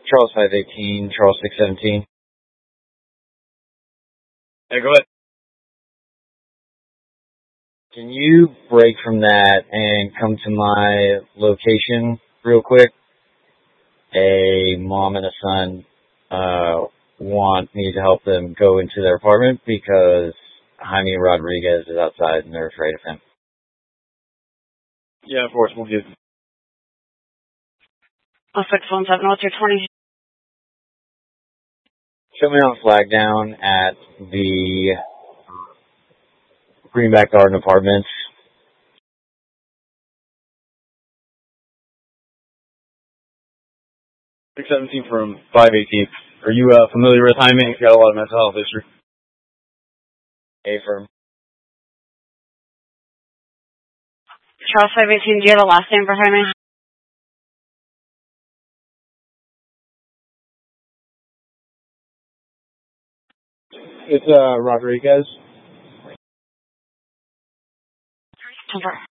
Charles 518, Charles 617. Hey, go ahead. Can you break from that and come to my location real quick? A mom and a son want me to help them go into their apartment because Jaime Rodriguez is outside and they're afraid of him. Yeah, of course, we'll give. 617, what's your 20? Show me on flag down at the Greenback Garden Apartments. 617 from 518. Are you familiar with Jaime? He's got a lot of mental health history. A-firm. Charles 518, do you have a last name for Jaime? It's Rodriguez. Over.